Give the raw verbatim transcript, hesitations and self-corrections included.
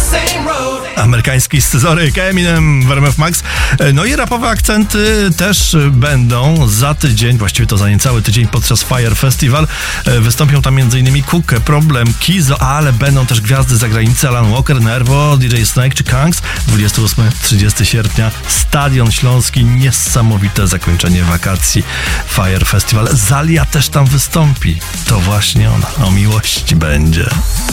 Amerykański scyzoryk Eminem w R M F Max. No i rapowe akcenty też będą za tydzień, właściwie to za niecały tydzień podczas Fire Festival. Wystąpią tam m.in. Kuke, Problem, Kizo, ale będą też gwiazdy z zagranicy, Alan Walker, Nervo, D J Snake czy Kangs. dwudziestego ósmego do trzydziestego sierpnia Stadion Śląski. Niesamowite zakończenie wakacji Fire Festival. Zalia też tam wystąpi. To właśnie ona. O miłości będzie.